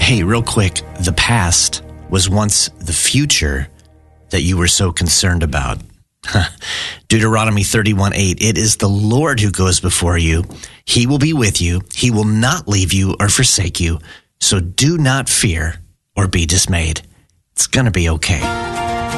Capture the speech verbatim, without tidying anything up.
Hey, real quick, the past was once the future that you were so concerned about. Deuteronomy thirty-one eight, it is the Lord who goes before you. He will be with you. He will not leave you or forsake you. So do not fear or be dismayed. It's going to be okay.